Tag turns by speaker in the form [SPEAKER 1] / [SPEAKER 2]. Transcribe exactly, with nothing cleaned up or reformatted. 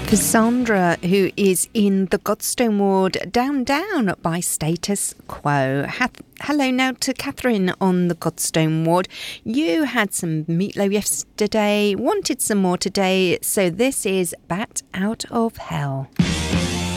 [SPEAKER 1] Cassandra, who is in the Godstone ward, down down by Status Quo. Ha- Hello now to Catherine on the Godstone ward. You had some meatloaf yesterday, wanted some more today, so this is Bat Out of Hell.